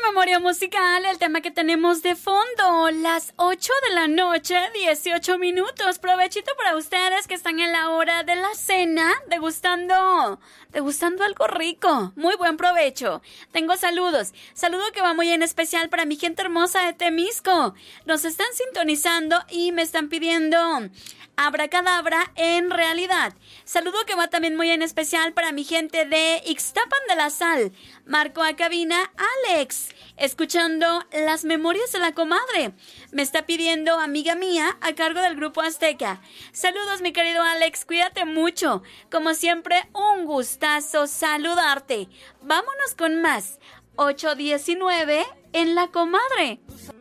memoria musical, el tema que tenemos de fondo, las 8 de la noche, 18 minutos. Provechito para ustedes que están en la hora de la cena, degustando algo rico. Muy buen provecho. Tengo saludos. Saludo que va muy en especial para mi gente hermosa de Temisco. Nos están sintonizando y me están pidiendo Abracadabra en realidad. Saludo que va también muy en especial para mi gente de Ixtapan de la Sal. Marco a cabina, Alex, escuchando las memorias de la comadre. Me está pidiendo amiga mía a cargo del Grupo Azteca. Saludos, mi querido Alex, cuídate mucho. Como siempre, un gustazo saludarte. Vámonos con más. 8:19 en la comadre.